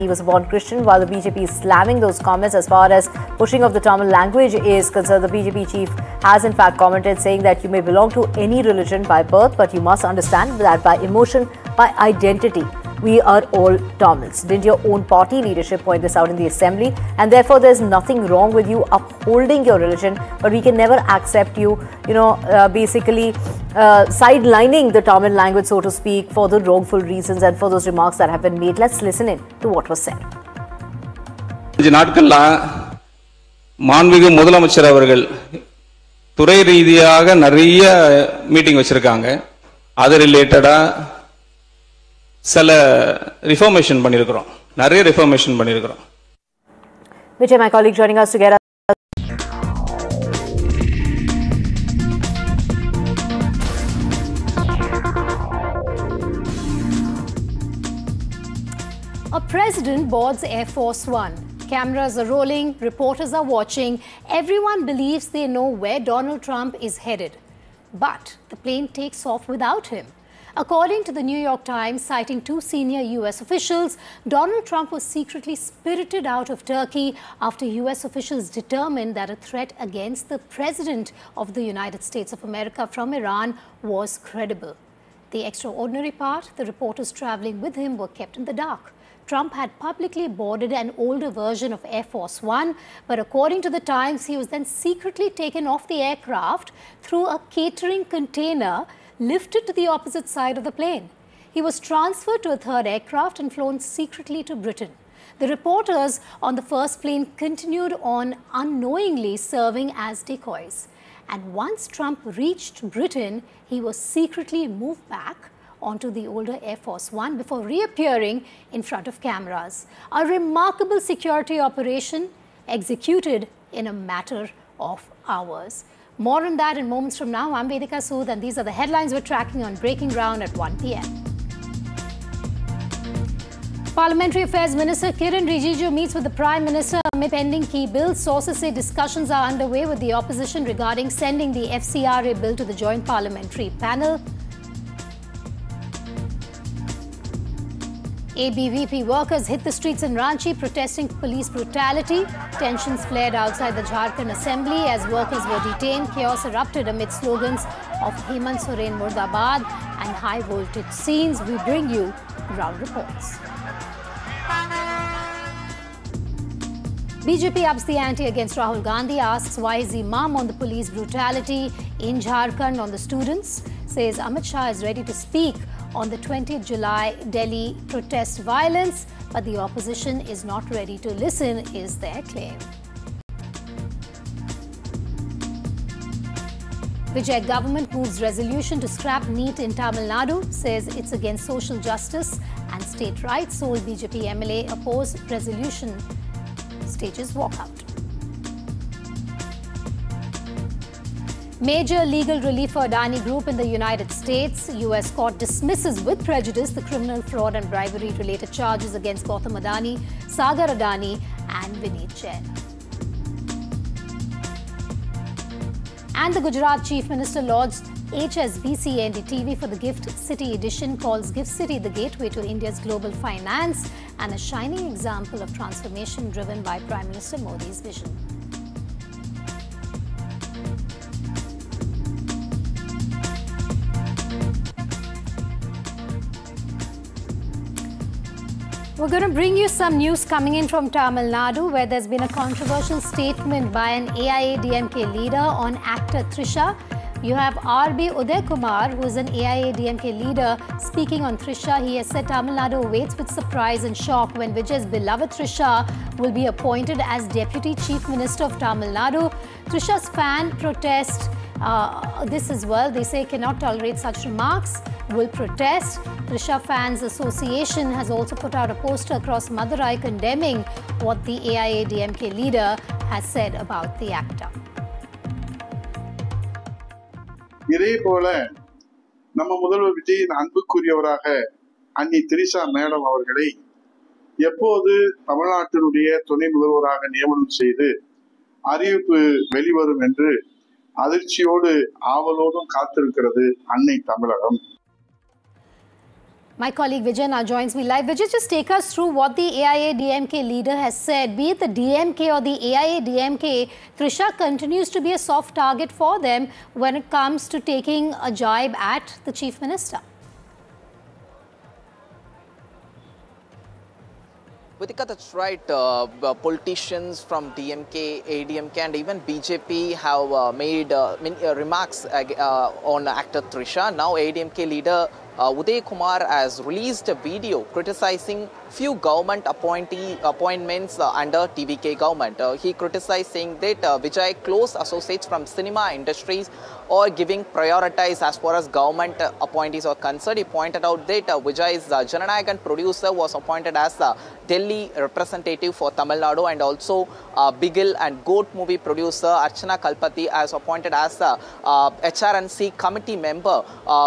he was a born Christian, while the BJP is slamming those comments as far as pushing of the Tamil language is concerned. The BJP chief has in fact commented saying that you may belong to any religion by birth, but you must understand that by emotion, by identity, we are all Tamils. Didn't your own party leadership point this out in the assembly? And therefore, there's nothing wrong with you upholding your religion, but we can never accept you, basically sidelining the Tamil language, so to speak, for the wrongful reasons and for those remarks that have been made. Let's listen in to what was said. மாண்புமிகு முதலமைச்சர் அவர்கள் துறை ரீதியாக நிறைய meeting வச்சிருக்காங்க. அது ரிலேட்டடா சில ரிஃபார்மேஷன் பண்ணியிருக்கிறோம். நிறைய ரிஃபார்மேஷன் பண்ணியிருக்கிறோம். Vijay, my colleague, joining us to get us. A president boards Air Force One. Cameras are rolling, reporters are watching. Everyone believes they know where Donald Trump is headed. But the plane takes off without him. According to the New York Times, citing two senior U.S. officials, Donald Trump was secretly spirited out of Turkey after U.S. officials determined that a threat against the President of the United States of America from Iran was credible. The extraordinary part, the reporters traveling with him were kept in the dark. Trump had publicly boarded an older version of Air Force One, but according to the Times, he was then secretly taken off the aircraft through a catering container lifted to the opposite side of the plane. He was transferred to a third aircraft and flown secretly to Britain. The reporters on the first plane continued on unknowingly serving as decoys. And once Trump reached Britain, he was secretly moved back onto the older Air Force One before reappearing in front of cameras. A remarkable security operation executed in a matter of hours. More on that in moments from now. I'm Vedika Sood, and these are the headlines we're tracking on Breaking Ground at 1 p.m. Parliamentary Affairs Minister Kiren Rijiju meets with the Prime Minister amid pending key bills. Sources say discussions are underway with the opposition regarding sending the FCRA bill to the Joint Parliamentary Panel. ABVP workers hit the streets in Ranchi protesting police brutality. Tensions flared outside the Jharkhand Assembly as workers were detained. Chaos erupted amid slogans of Hemant Soren Murdabad and high voltage scenes. We bring you ground reports. BJP ups the ante against Rahul Gandhi, asks why is he mum on the police brutality in Jharkhand on the students. Says Amit Shah is ready to speak on the 20th July Delhi protest violence, but the opposition is not ready to listen, is their claim. Vijay government moves resolution to scrap NEET in Tamil Nadu, says it's against social justice and state rights. Sole BJP MLA oppose resolution, stages walkout. Major legal relief for Adani Group in the United States. U.S. court dismisses with prejudice the criminal fraud and bribery-related charges against Gautam Adani, Sagar Adani and Vineet Jain. And the Gujarat Chief Minister lauds HSBC NDTV for the Gift City edition, calls Gift City the gateway to India's global finance and a shining example of transformation driven by Prime Minister Modi's vision. We're going to bring you some news coming in from Tamil Nadu, where there's been a controversial statement by an AIADMK leader on actor Trisha. You have RB Uday Kumar, who is an AIADMK leader, speaking on Trisha. He has said Tamil Nadu awaits with surprise and shock when Vijay's beloved Trisha will be appointed as Deputy Chief Minister of Tamil Nadu. Trisha's fan protest this as well. They say cannot tolerate such remarks, will protest. Trisha Fans Association has also put out a poster across Madurai condemning what the AIADMK leader has said about the actor. இதேபோல நம்ம முதல்வர் விஜயின் அன்புக்குரியவராக அன்னி Trisha madam அவர்களை எப்போது தமிழ்நாட்டினுடைய துணை முதல்வராக நியமனம் செய்து அறிவிப்பு வெளிவரும் என்று அதிர்ச்சியோடு ஆவலோடும் காத்திருக்கிறது அன்னை தமிழகம். My colleague Vijay now joins me live. Vijay, just take us through what the AIADMK leader has said. Be it the DMK or the AIADMK, Trisha continues to be a soft target for them when it comes to taking a jibe at the Chief Minister. Vidika, that's right. Politicians from DMK, ADMK and even BJP have made remarks on actor Trisha. Now ADMK leader Uday Kumar has released a video criticizing few government appointments under TVK government. He criticized saying that Vijay close associates from cinema industries or giving prioritize as far as government appointees are concerned. He pointed out that Vijay's Jananayagan producer was appointed as Delhi representative for Tamil Nadu, and also Bigil and Goat movie producer Archana Kalpati as appointed as HRNC committee member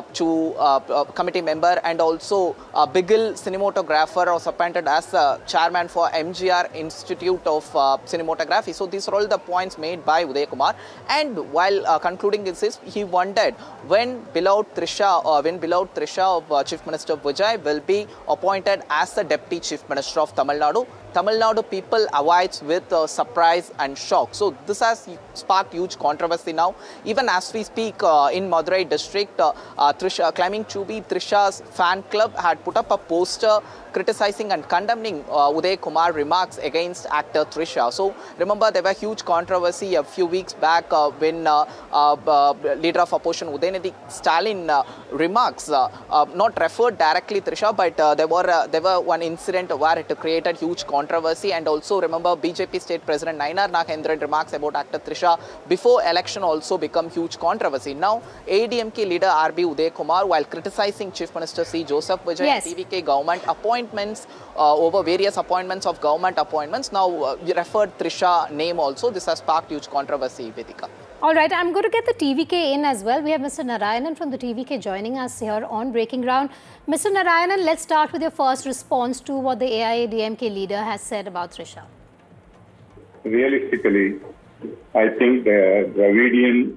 and also Bigil cinematographer was appointed as chairman for MGR Institute of Cinematography. So these are all the points made by Uday Kumar. And while concluding this, he wondered when beloved Trisha of Chief Minister Vijay will be appointed as the Deputy Chief Minister of Tamil Nadu. Tamil Nadu people awaits with surprise and shock. So this has sparked huge controversy now. Even as we speak in Madurai district, Trisha, claiming to be Trisha's fan club, had put up a poster criticizing and condemning Uday Kumar remarks against actor Trisha. So remember, there were huge controversy a few weeks back when leader of opposition Udayanidhi Stalin remarks not referred directly Trisha, but there were one incident where it created huge controversy. And also remember, BJP state president Nayanar Nagendran remarks about actor Trisha before election also become huge controversy. Now ADMK leader RB Uday Kumar, while criticizing Chief Minister C. Joseph Vijay and TVK government appointments over various appointments of government appointments, now referred Trisha name also. This has sparked huge controversy, Vidika. All right, I'm going to get the TVK in as well. We have Mr. Narayanan from the TVK joining us here on Breaking Ground. Mr. Narayanan, let's start with your first response to what the AIADMK leader has said about Trisha. Realistically, I think the Dravidian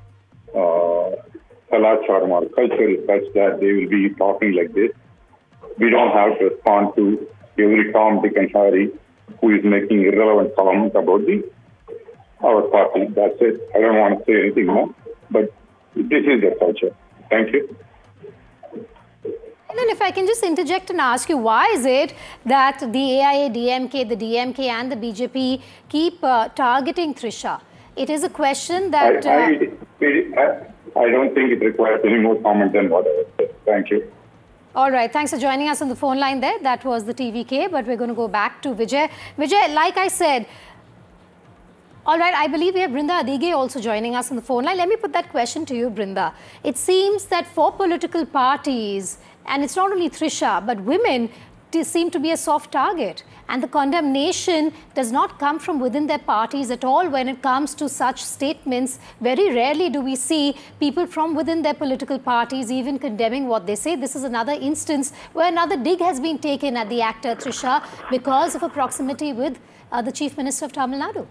Kalacharam or culture is such that they will be talking like this. We don't have to respond to every Tom, Dick and Harry who is making irrelevant comments about our party. That's it. I don't want to say anything more, but this is the culture. Thank you. And then if I can just interject and ask you, why is it that the AIADMK, the DMK and the BJP keep targeting Trisha? It is a question that... I don't think it requires any more comment than what I said. Thank you. All right. Thanks for joining us on the phone line there. That was the TVK, but we're going to go back to Vijay. Vijay, like I said, all right, I believe we have Brinda Adige also joining us on the phone line. Let me put that question to you, Brinda. It seems that for political parties, and it's not only Trisha, but women seem to be a soft target. And the condemnation does not come from within their parties at all when it comes to such statements. Very rarely do we see people from within their political parties even condemning what they say. This is another instance where another dig has been taken at the actor Trisha because of a proximity with the Chief Minister of Tamil Nadu.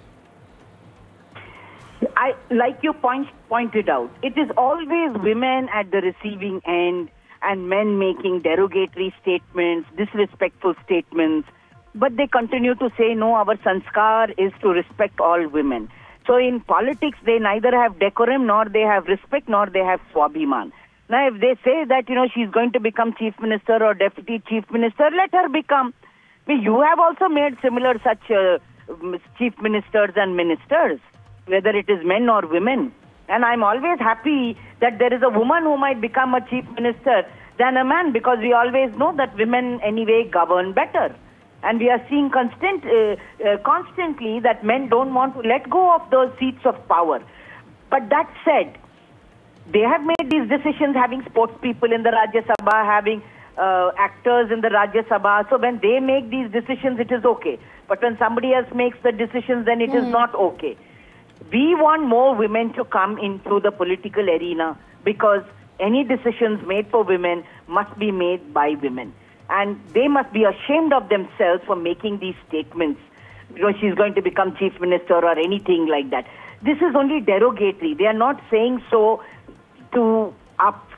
Like you pointed out, it is always women at the receiving end and men making derogatory statements, disrespectful statements. But they continue to say, no, our sanskar is to respect all women. So in politics, they neither have decorum, nor they have respect, nor they have swabhiman. Now, if they say that, she's going to become chief minister or deputy chief minister, let her become. You have also made similar such chief ministers and ministers, whether it is men or women. And I'm always happy that there is a woman who might become a chief minister than a man, because we always know that women anyway govern better. And we are seeing constantly that men don't want to let go of those seats of power. But that said, they have made these decisions having sports people in the Rajya Sabha, having actors in the Rajya Sabha. So when they make these decisions, it is okay. But when somebody else makes the decisions, then it is not okay. We want more women to come into the political arena, because any decisions made for women must be made by women. And they must be ashamed of themselves for making these statements, because she's going to become chief minister or anything like that. This is only derogatory. They are not saying so to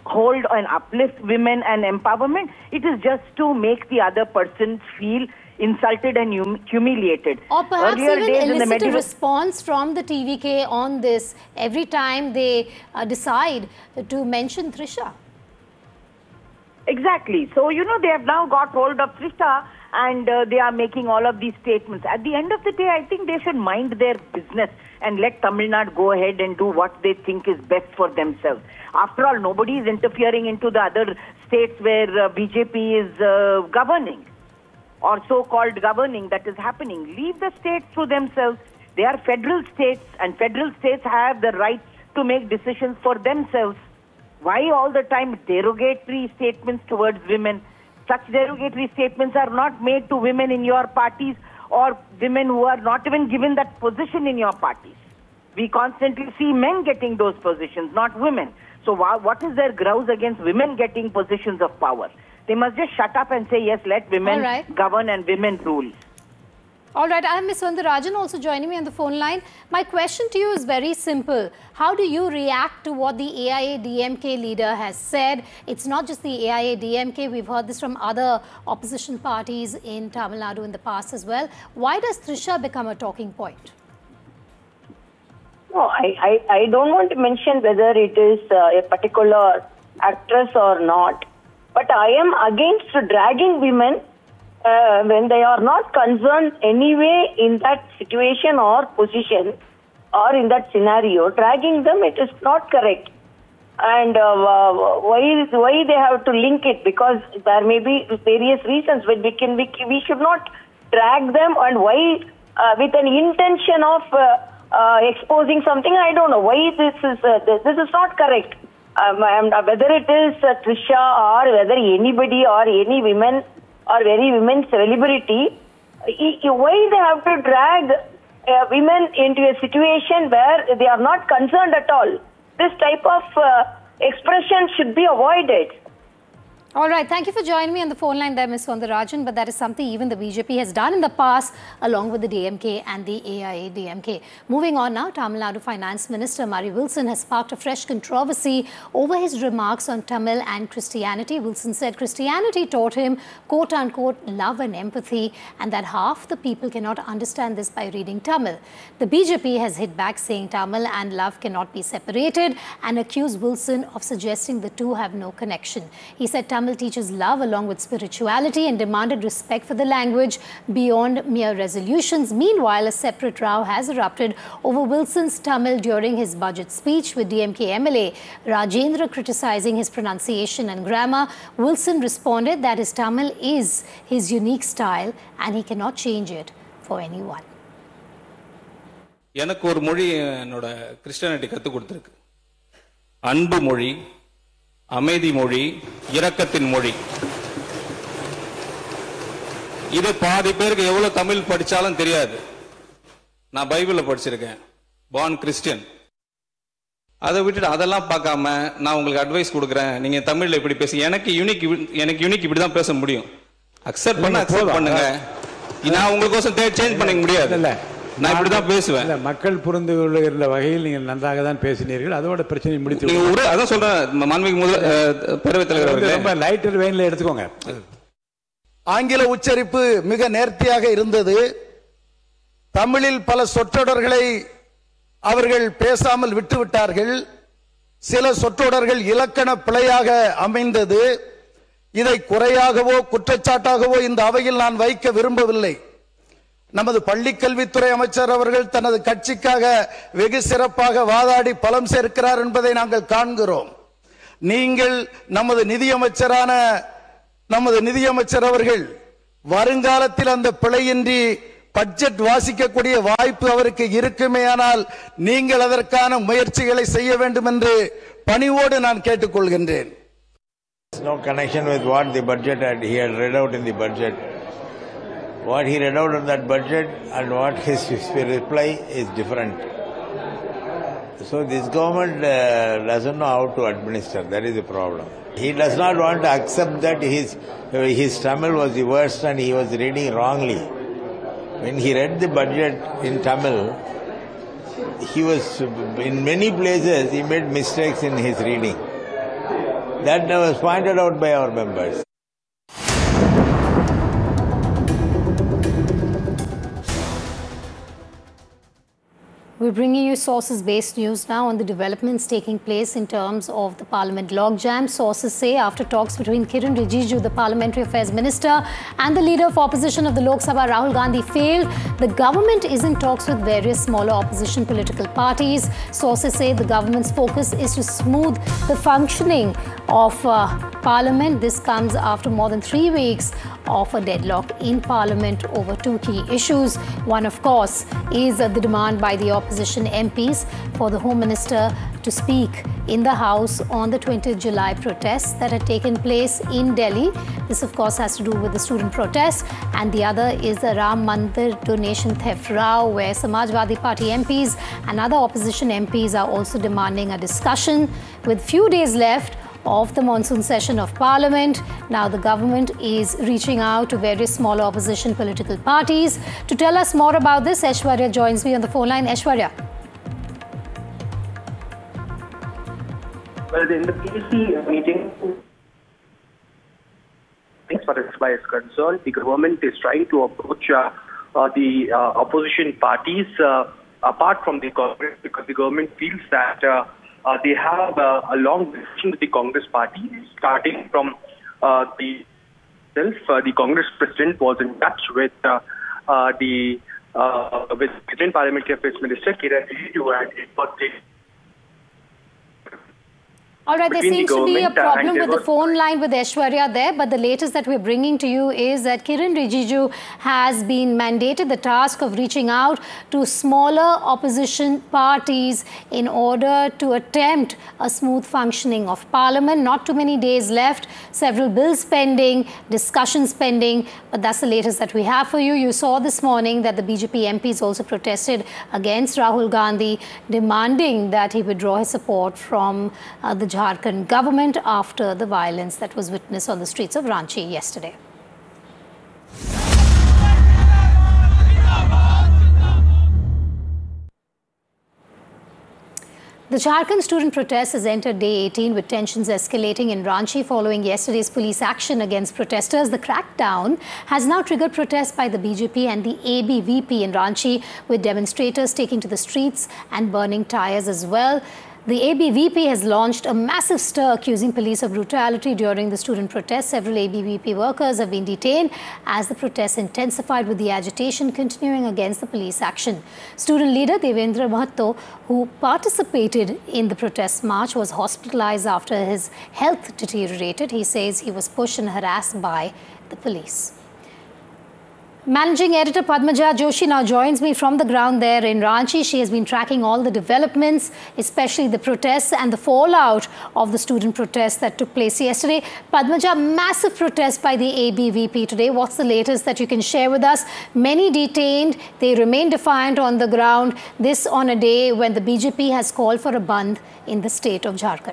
hold and uplift women and empowerment. It is just to make the other person feel insulted and humiliated. Or perhaps Earlier even elicit a response from the TVK on this every time they decide to mention Trisha. Exactly. So, they have now got hold of Trisha and they are making all of these statements. At the end of the day, I think they should mind their business and let Tamil Nadu go ahead and do what they think is best for themselves. After all, nobody is interfering into the other states where BJP is governing, or so-called governing that is happening. Leave the states to themselves. They are federal states, and federal states have the right to make decisions for themselves. Why all the time derogatory statements towards women? Such derogatory statements are not made to women in your parties or women who are not even given that position in your parties. We constantly see men getting those positions, not women. So what is their grouse against women getting positions of power? They must just shut up and say, yes, let women govern and women rule. All right, I have Ms. Soundararajan also joining me on the phone line. My question to you is very simple. How do you react to what the AIADMK leader has said? It's not just the AIADMK. We've heard this from other opposition parties in Tamil Nadu in the past as well. Why does Trisha become a talking point? No, I don't want to mention whether it is a particular actress or not. But I am against dragging women when they are not concerned anyway in that situation or position or in that scenario. Dragging them, it is not correct. And why they have to link it? Because there may be various reasons, but we should not drag them. And why with an intention of exposing something? I don't know why this is not correct. Whether it is Trisha or whether anybody or any women or very women celebrity, why they have to drag women into a situation where they are not concerned at all? This type of expression should be avoided. All right, thank you for joining me on the phone line there, Ms. Soundararajan. But that is something even the BJP has done in the past, along with the DMK and the AIADMK. Moving on now, Tamil Nadu Finance Minister Murray Wilson has sparked a fresh controversy over his remarks on Tamil and Christianity. Wilson said Christianity taught him, quote-unquote, love and empathy, and that half the people cannot understand this by reading Tamil. The BJP has hit back, saying Tamil and love cannot be separated, and accused Wilson of suggesting the two have no connection. He said Tamil teaches love along with spirituality and demanded respect for the language beyond mere resolutions. Meanwhile, a separate row has erupted over Wilson's Tamil during his budget speech, with DMK MLA Rajendra criticizing his pronunciation and grammar. Wilson responded that his Tamil is his unique style and he cannot change it for anyone. எனக்கு ஒரு மொழி என்னோட Christianity கத்து கொடுத்திருக்கு. அன்பு மொழி, அமைதி மொழி, இரக்கத்தின் மொழி. இது பாதி பேருக்கு எவ்வளவு தமிழ் படிச்சாலும் தெரியாது. நான் பைபிள்ல படிச்சிருக்கேன், born கிறிஸ்டியன். அதை விட்டுட்டு அதெல்லாம் பார்க்காம நான் உங்களுக்கு அட்வைஸ் கொடுக்குறேன், நீங்க தமிழ்ல இப்படி பேசி, எனக்கு யூனிக் இப்படி தான் பேச முடியும். அக்செப்ட் பண்ணுங்க. நான் உங்களுக்கோசம் சேஞ்ச் பண்ணிக்க முடியாது. நான் இப்படி தான் பேசுவேன். மக்கள் புரிந்து கொள்ளுகிற வகையில் நீங்கள் நன்றாக தான் பேசினீர்கள். அதோட பிரச்சனை முடித்து அதான் சொல்றேன். மாண்புமிகு பேரவைத் தலைவர் ரொம்ப லைட்டர் வெயின்ல எடுத்துக்கோங்க. ஆங்கில உச்சரிப்பு மிக நேர்த்தியாக இருந்தது. தமிழில் பல சொற்றொடர்களை அவர்கள் பேசாமல் விட்டுவிட்டார்கள். சில சொற்றொடர்கள் இலக்கண பிழையாக அமைந்தது. இதை குறையாகவோ குற்றச்சாட்டாகவோ இந்த அவையில் நான் வைக்க விரும்பவில்லை. நமது பள்ளிக்கல்வித்துறை அமைச்சர் அவர்கள் தனது கட்சிக்காக வெகு சிறப்பாக வாதாடி பலம் சேர்க்கிறார் என்பதை நாங்கள் காண்கிறோம். நீங்கள் நமது நிதியமைச்சர் அவர்கள் வருங்காலத்தில் அந்த பிழையின்றி பட்ஜெட் வாசிக்கக்கூடிய வாய்ப்பு அவருக்கு இருக்குமேயானால் நீங்கள் அதற்கான முயற்சிகளை செய்ய வேண்டும் என்று பணிவோடு நான் கேட்டுக்கொள்கின்றேன். No connection with what the budget he had read out in the budget. What he read out in that budget and what his reply is different. So this government doesn't know how to administer. That is the problem. He does not want to accept that his Tamil was the worst and he was reading wrongly. When he read the budget in Tamil, he was in many places he made mistakes in his reading. That was pointed out by our members. We're bringing you sources-based news now on the developments taking place in terms of the Parliament logjam. Sources say after talks between Kiren Rijiju, the Parliamentary Affairs Minister, and the Leader of Opposition of the Lok Sabha, Rahul Gandhi, failed, the government is in talks with various smaller opposition political parties. Sources say the government's focus is to smooth the functioning of Parliament. This comes after more than 3 weeks of a deadlock in Parliament over two key issues. One, of course, is the demand by the opposition MPs for the Home Minister to speak in the House on the 20th July protests that had taken place in Delhi. This, of course, has to do with the student protests. And the other is the Ram Mandir donation theft row, where Samajwadi Party MPs and other opposition MPs are also demanding a discussion. With few days left of the monsoon session of Parliament, now the government is reaching out to various smaller opposition political parties. To tell us more about this, Aishwarya joins me on the phone line. Aishwarya. Well, in the PSC meeting, as far as Sabha is concerned, the government is trying to approach the opposition parties apart from the Congress, because the government feels that they have a long relation with the Congress party, starting from the Congress president was in touch with the President Parliamentary Affairs Minister Kiren Rijiju, and it was all right, there seems to be a problem with the phone line with Aishwarya there, but the latest that we're bringing to you is that Kiren Rijiju has been mandated the task of reaching out to smaller opposition parties in order to attempt a smooth functioning of Parliament. Not too many days left, several bills pending, discussions pending, but that's the latest that we have for you. You saw this morning that the BJP MPs also protested against Rahul Gandhi, demanding that he withdraw his support from the Jharkhand government after the violence that was witnessed on the streets of Ranchi yesterday. The Jharkhand student protest has entered day 18 with tensions escalating in Ranchi following yesterday's police action against protesters. The crackdown has now triggered protests by the BJP and the ABVP in Ranchi, with demonstrators taking to the streets and burning tyres as well. The ABVP has launched a massive stir accusing police of brutality during the student protests. Several ABVP workers have been detained as the protests intensified, with the agitation continuing against the police action. Student leader Devendra Mahatto, who participated in the protest march, was hospitalized after his health deteriorated. He says he was pushed and harassed by the police. Managing editor Padmaja Joshi now joins me from the ground there in Ranchi. She has been tracking all the developments, especially the protests and the fallout of the student protests that took place yesterday. Padmaja, massive protest by the ABVP today. What's the latest that you can share with us? Many detained. They remain defiant on the ground. This on a day when the BJP has called for a bandh in the state of Jharkhand.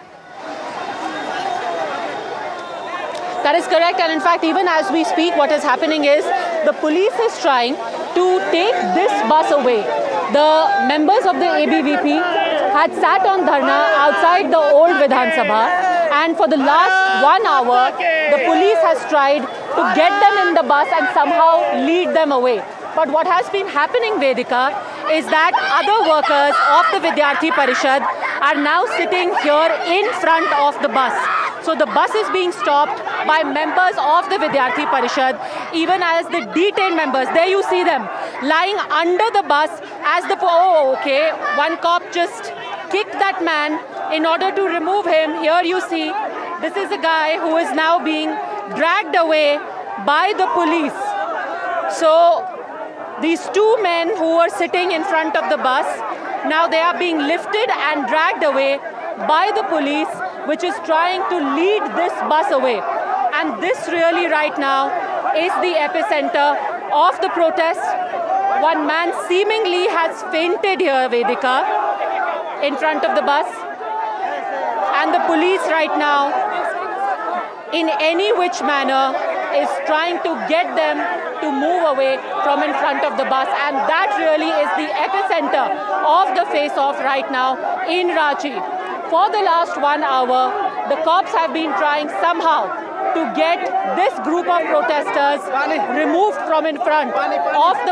That is correct, and in fact, even as we speak, what is happening is the police is trying to take this bus away. The members of the ABVP had sat on dharna outside the old Vidhan Sabha, and for the last 1 hour, the police has tried to get them in the bus and somehow lead them away. But what has been happening, Vedika, is that other workers of the Vidyarthi Parishad are now sitting here in front of the bus. So the bus is being stopped by members of the Vidyarthi Parishad, even as the detained members, there you see them, lying under the bus as the... Oh, okay, one cop just kicked that man in order to remove him. Here you see, this is a guy who is now being dragged away by the police. So these two men who were sitting in front of the bus, now they are being lifted and dragged away by the police, which is trying to lead this bus away. And this really right now is the epicenter of the protest. One man seemingly has fainted here, Vedika, in front of the bus. And the police right now, in any which manner, is trying to get them to move away from in front of the bus. And that really is the epicenter of the face-off right now in Ranchi. For the last 1 hour, the cops have been trying somehow to get this group of protesters removed from in front of the